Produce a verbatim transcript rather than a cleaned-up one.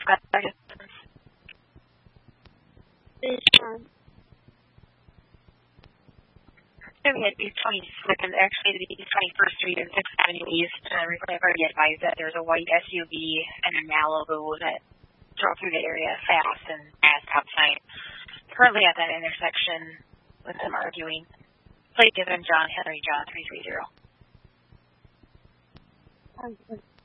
We had East twenty-second, actually the East twenty-first Street and sixth Avenue East. Uh, I've already advised that there's a white S U V and a Malibu that drove through the area fast and fast stop sign. Currently at that intersection with some arguing. Plate given John Henry John three three zero.